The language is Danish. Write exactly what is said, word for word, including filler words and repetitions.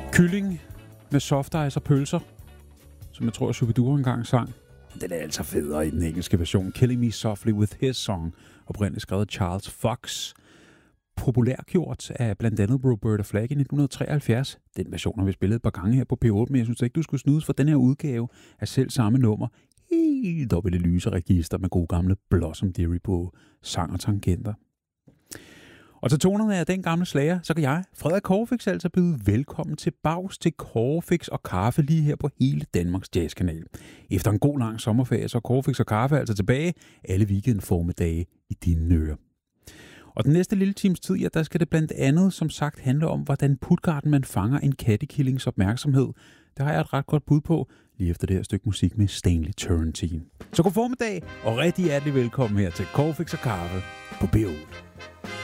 Kylling med soft ice og pølser, som jeg tror, Shubidua engang sang. Den er altså federe i den engelske version. Killing Me Softly with His Song, oprindeligt skrevet af Charles Fox. Populærgjort af blandt andet Roberta Flack i nitten treoghalvfjerds. Den version har vi spillet et par gange her på P otte, men jeg synes ikke, du skulle snydes for den her udgave af selv samme nummer. Helt op i det lyse register med gode gamle Blossom Dearie på sang og tangenter. Og til tonerne af den gamle slager, så kan jeg, Frederik Corfix, altså byde velkommen til Bags til Corfix og Kaffe lige her på hele Danmarks Jazzkanal. Efter en god lang sommerferie, så er Corfix og Kaffe altså tilbage alle weekend formiddage i dine ører. Og den næste lille times tid, ja, der skal det blandt andet som sagt handle om, hvordan Puttgarden man fanger en kattekillings opmærksomhed. Det har jeg et ret godt bud på, lige efter det her stykke musik med Stanley Turrentine. Så god formiddag, og rigtig hjertelig velkommen her til Corfix og Kaffe på P otte.